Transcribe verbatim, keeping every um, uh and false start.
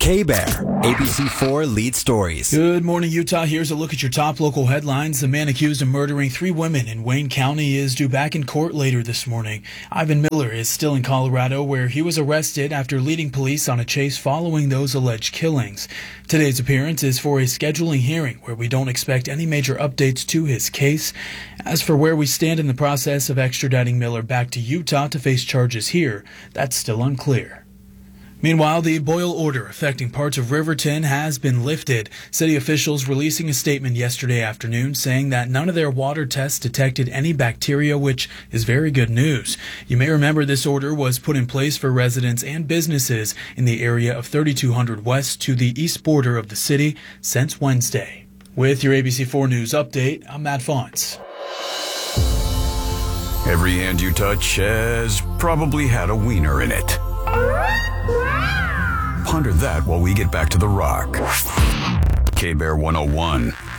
K-Bear, A B C four lead stories. Good morning, Utah. Here's a look at your top local headlines. The man accused of murdering three women in Wayne County is due back in court later this morning. Ivan Miller is still in Colorado, where he was arrested after leading police on a chase following those alleged killings. Today's appearance is for a scheduling hearing where we don't expect any major updates to his case. As for where we stand in the process of extraditing Miller back to Utah to face charges here, that's still unclear. Meanwhile, the boil order affecting parts of Riverton has been lifted. City officials releasing a statement yesterday afternoon saying that none of their water tests detected any bacteria, which is very good news. You may remember this order was put in place for residents and businesses in the area of thirty-two hundred West to the east border of the city since Wednesday. With your A B C four News update, I'm Matt Fonts. Every hand you touch has probably had a wiener in it. Ponder that while we get back to the rock. K-Bear one oh one.